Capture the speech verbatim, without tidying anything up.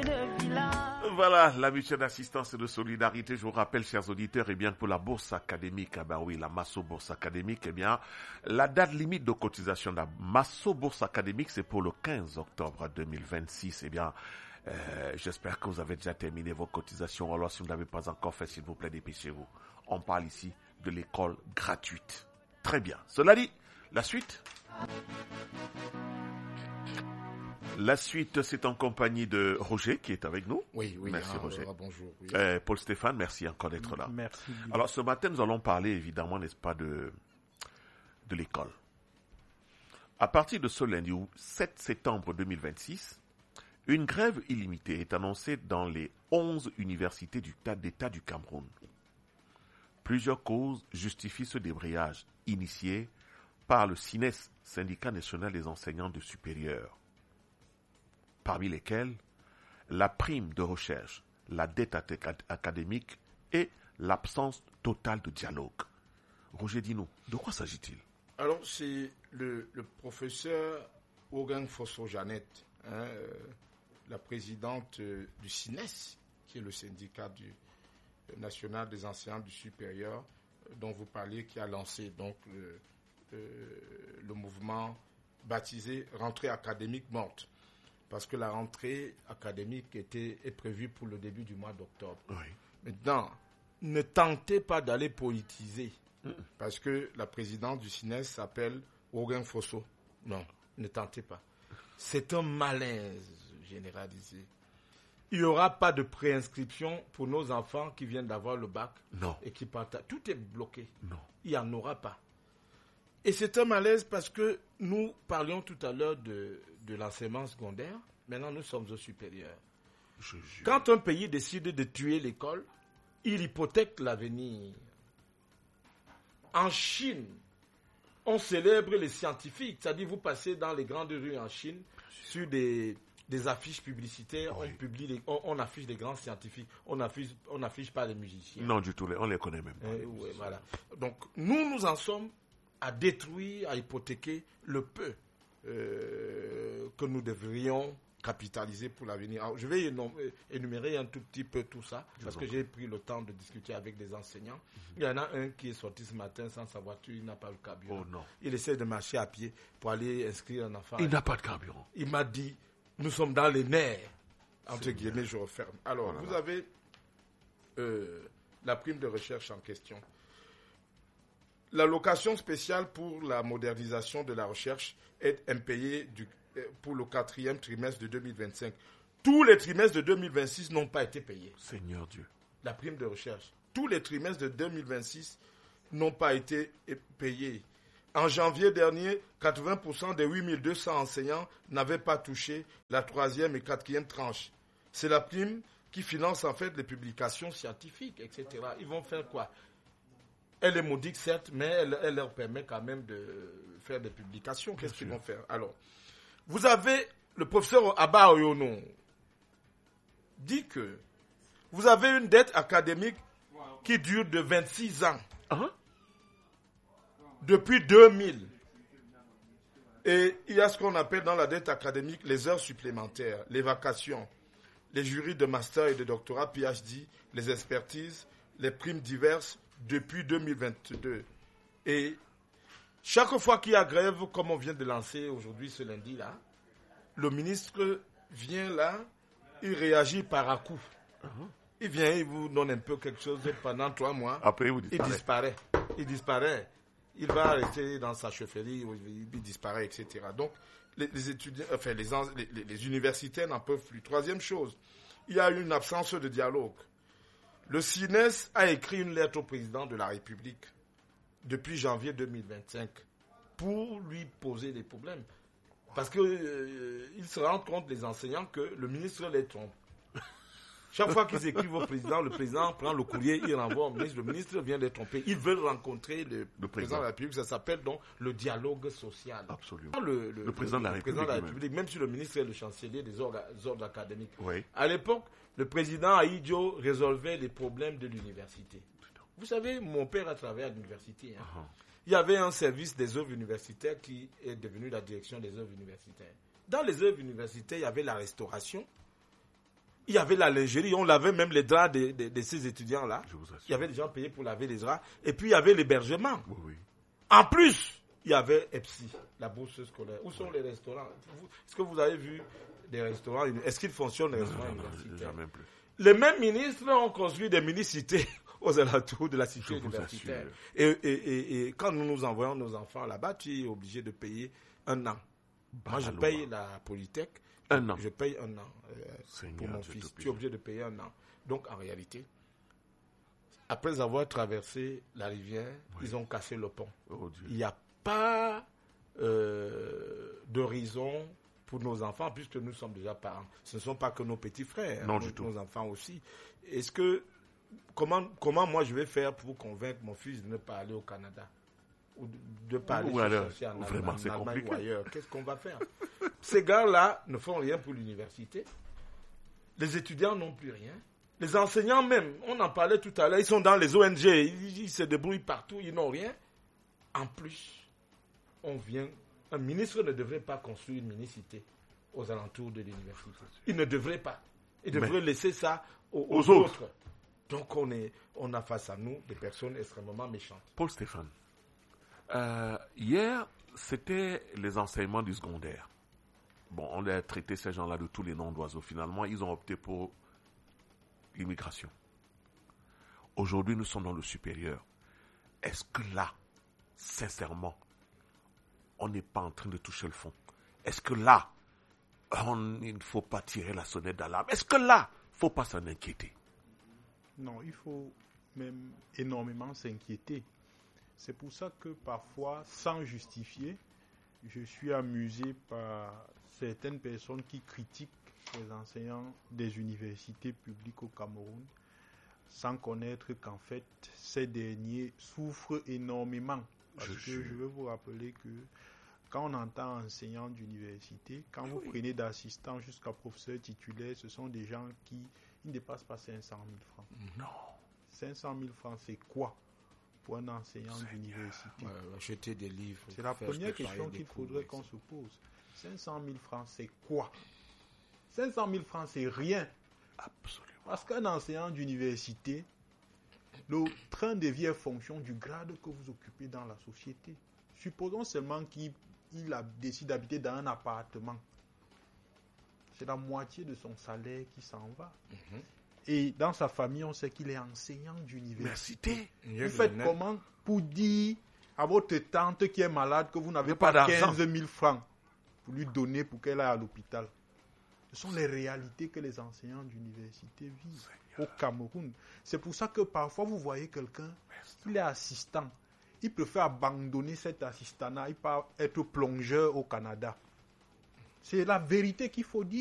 Voilà, la mission d'assistance et de solidarité, je vous rappelle, chers auditeurs, eh bien, pour la bourse académique, eh bien, oui, la Masso Bourse Académique, eh bien, la date limite de cotisation de la Masso Bourse Académique, c'est pour le quinze octobre deux mille vingt-six, eh bien, euh, j'espère que vous avez déjà terminé vos cotisations. Alors, si vous n'avez pas encore fait, s'il vous plaît, dépêchez-vous. On parle ici de l'école gratuite. Très bien. Cela dit, la suite. La suite, c'est en compagnie de Roger qui est avec nous. Oui, oui. Merci ah, Roger. Ah, bonjour. Oui. Euh, Paul Stéphane, merci encore d'être là. Merci. Alors ce matin, nous allons parler évidemment, n'est-ce pas, de, de l'école. À partir de ce lundi sept septembre deux mille vingt-six, une grève illimitée est annoncée dans les onze universités du, d'État du Cameroun. Plusieurs causes justifient ce débrayage initié par le S I N E S, Syndicat national des enseignants du supérieur, parmi lesquels la prime de recherche, la dette académique et l'absence totale de dialogue. Roger, dis-nous, de quoi s'agit-il? Alors, c'est le, le professeur Ogen Fosso-Jeannette, hein, euh, la présidente euh, du S I N E S, qui est le syndicat du, euh, national des enseignants du supérieur, euh, dont vous parliez, qui a lancé donc le, euh, le mouvement baptisé Rentrée académique morte. Parce que la rentrée académique était, est prévue pour le début du mois d'octobre. Oui. Maintenant, ne tentez pas d'aller politiser, mmh. parce que la présidente du S I N E S s'appelle Ogen Fosso. Non, ne tentez pas. C'est un malaise généralisé. Il n'y aura pas de préinscription pour nos enfants qui viennent d'avoir le bac. Non. Et qui partent. Tout est bloqué. Non. Il n'y en aura pas. Et c'est un malaise parce que nous parlions tout à l'heure de, de l'enseignement secondaire. Maintenant, nous sommes au supérieur. Je jure. Quand un pays décide de tuer l'école, il hypothèque l'avenir. En Chine, on célèbre les scientifiques. C'est-à-dire, vous passez dans les grandes rues en Chine, sur des, des affiches publicitaires, oui. on, publie les, on, on affiche des grands scientifiques. On n'affiche on affiche pas les musiciens. Non, du tout. On ne les connaît même pas. Euh, ouais, voilà. Donc, nous, nous en sommes à détruire, à hypothéquer le peu euh, que nous devrions capitaliser pour l'avenir. Alors, je vais énumérer un tout petit peu tout ça, je parce que j'ai pris le temps de discuter avec des enseignants. Mm-hmm. Il y en a un qui est sorti ce matin sans sa voiture, il n'a pas le carburant. Oh non. Il essaie de marcher à pied pour aller inscrire un enfant. Il n'a pas de carburant. Il m'a dit, nous sommes dans les nerfs. Entre C'est guillemets, bien. Je referme. Alors, voilà. Vous avez euh, la prime de recherche en question. L'allocation spéciale pour la modernisation de la recherche est impayée du, pour le quatrième trimestre de deux mille vingt-cinq. Tous les trimestres de deux mille vingt-six n'ont pas été payés. Seigneur Dieu. La prime de recherche. Tous les trimestres de deux mille vingt-six n'ont pas été payés. En janvier dernier, quatre-vingts pour cent des huit mille deux cents enseignants n'avaient pas touché la troisième et quatrième tranche. C'est la prime qui finance en fait les publications scientifiques, et cetera. Ils vont faire quoi? Elle est modique, certes, mais elle, elle leur permet quand même de faire des publications. Qu'est-ce qu'ils vont faire? Alors, vous avez le professeur Abba Oyono dit que vous avez une dette académique qui dure de vingt-six ans. Uh-huh. Depuis deux mille. Et il y a ce qu'on appelle dans la dette académique les heures supplémentaires, les vacations, les jurys de master et de doctorat, P H D, les expertises, les primes diverses, depuis deux mille vingt-deux. Et chaque fois qu'il y a grève, comme on vient de lancer aujourd'hui ce lundi-là, le ministre vient là, il réagit par à coup. Uh-huh. Il vient, il vous donne un peu quelque chose pendant trois mois. Après, il disparaît. Il disparaît. Il disparaît. Il va rester dans sa chefferie, il disparaît, et cetera. Donc, les, les étudiants, enfin, les, les, les universitaires n'en peuvent plus. Troisième chose, il y a eu une absence de dialogue. Le S I N E S a écrit une lettre au président de la République depuis janvier deux mille vingt-cinq pour lui poser des problèmes. Parce qu'ils euh, se rendent compte, les enseignants, que le ministre les trompe. Chaque fois qu'ils écrivent au président, le président prend le courrier, il renvoie au ministre, le ministre vient les tromper. Ils veulent rencontrer le, le président. président de la République, ça s'appelle donc le dialogue social. Absolument. Le, le, le président, le, de, la le président de la République, même. même si le ministre est le chancelier des ordres, ordres académiques. Oui. À l'époque, le président Aïdjo résolvait les problèmes de l'université. Vous savez, mon père a travaillé à l'université. Hein. Uh-huh. Il y avait un service des œuvres universitaires qui est devenu la direction des œuvres universitaires. Dans les œuvres universitaires, il y avait la restauration, Il y avait la lingerie, on lavait même les draps de, de, de ces étudiants-là. Je vous assure. Il y avait des gens payés pour laver les draps. Et puis, il y avait l'hébergement. Oui, oui. En plus, il y avait E P S I, la bourse scolaire. Où sont les restaurants? Vous- Est-ce que vous avez vu des restaurants? Est-ce qu'ils fonctionnent, les restaurants Non, non, universitaires? jamais plus. Les mêmes ministres ont construit des mini-cités aux alentours de la cité Je vous universitaire. assure. Et, et, et, et quand nous nous envoyons nos enfants là-bas, tu es obligé de payer un an. Moi, je Bah, paye loi. la Polytech. Un an. Je paye un an euh, Seigneur, pour mon Dieu fils. Tout-Puissant. Tu es obligé de payer un an. Donc, en réalité, après avoir traversé la rivière, Oui. ils ont cassé le pont. Oh Dieu. Il n'y a pas euh, d'horizon pour nos enfants, puisque nous sommes déjà parents. Ce ne sont pas que nos petits frères, Non, nos, du tout. nos enfants aussi. Est-ce que comment, comment moi je vais faire pour convaincre mon fils de ne pas aller au Canada ou de de ne pas aller Ou se alors, chercher en vraiment, Allemagne, c'est en Allemagne compliqué. ou ailleurs? Qu'est-ce qu'on va faire? Ces gars-là ne font rien pour l'université. Les étudiants n'ont plus rien. Les enseignants même, on en parlait tout à l'heure, ils sont dans les O N G, ils, ils se débrouillent partout, ils n'ont rien. En plus, on vient, un ministre ne devrait pas construire une mini-cité aux alentours de l'université. Il ne devrait pas. Il devrait Mais laisser ça aux, aux aux autres. autres. Donc on, est, on a face à nous des personnes extrêmement méchantes. Paul Stéphane, euh, hier, c'était les enseignements du secondaire. Bon, on a traité ces gens-là de tous les noms d'oiseaux. Finalement, ils ont opté pour l'immigration. Aujourd'hui, nous sommes dans le supérieur. Est-ce que là, sincèrement, on n'est pas en train de toucher le fond? Est-ce que là, on- il ne faut pas tirer la sonnette d'alarme? Est-ce que là, il ne faut pas s'en inquiéter? Non, il faut même énormément s'inquiéter. C'est pour ça que parfois, sans justifier, je suis amusé par certaines personnes qui critiquent les enseignants des universités publiques au Cameroun, sans connaître qu'en fait, ces derniers souffrent énormément. Parce Je que jure. je veux vous rappeler que quand on entend enseignant d'université, quand vous Oui. prenez d'assistant jusqu'à professeur titulaire, ce sont des gens qui ne dépassent pas cinq cent mille francs. Non. cinq cent mille francs, c'est quoi pour un enseignant d'université? Euh, acheter des livres. C'est la faire première préparer question des qu'il cours, faudrait et qu'on cetera. se pose. cinq cent mille francs, c'est quoi? cinq cent mille francs, c'est rien. Absolument. Parce qu'un enseignant d'université, le train de vie est fonction du grade que vous occupez dans la société. Supposons seulement qu'il il a décidé d'habiter dans un appartement. C'est la moitié de son salaire qui s'en va. Mhm. Et dans sa famille, on sait qu'il est enseignant d'université. Merci. Vous faites comment pour dire à votre tante qui est malade que vous n'avez Mais pas, pas d'argent. quinze mille francs pour lui donner pour qu'elle aille à l'hôpital? Ce sont les réalités que les enseignants d'université vivent au Cameroun. C'est pour ça que parfois vous voyez quelqu'un, il est assistant. Il préfère abandonner cet assistant-là, il part être plongeur au Canada. C'est la vérité qu'il faut dire.